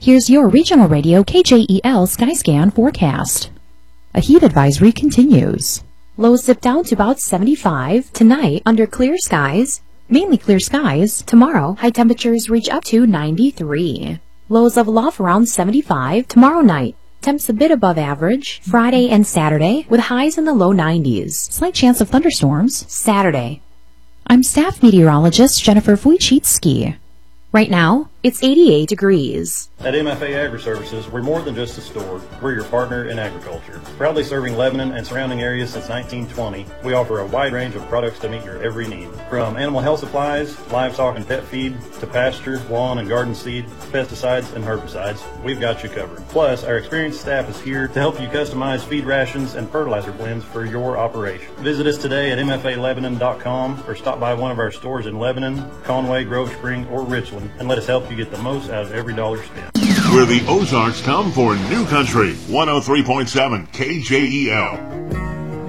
Here's your regional radio KJEL Skyscan forecast. A heat advisory continues. Lows dip down to about 75 tonight under clear skies. Mainly clear skies. Tomorrow, high temperatures reach up to 93. Lows level off around 75 tomorrow night. Temps a bit above average Friday and Saturday with highs in the low 90s. Slight chance of thunderstorms Saturday. I'm staff meteorologist Jennifer Wojcicki. Right now, it's 88 degrees. At MFA Agri-Services, we're more than just a store. We're your partner in agriculture. Proudly serving Lebanon and surrounding areas since 1920, we offer a wide range of products to meet your every need. From animal health supplies, livestock and pet feed, to pasture, lawn and garden seed, pesticides and herbicides, we've got you covered. Plus, our experienced staff is here to help you customize feed rations and fertilizer blends for your operation. Visit us today at mfalebanon.com or stop by one of our stores in Lebanon, Conway, Grove Spring, or Richland, and let us help you get the most out of every dollar spent. Where the Ozarks come for new country. 103.7 KJEL.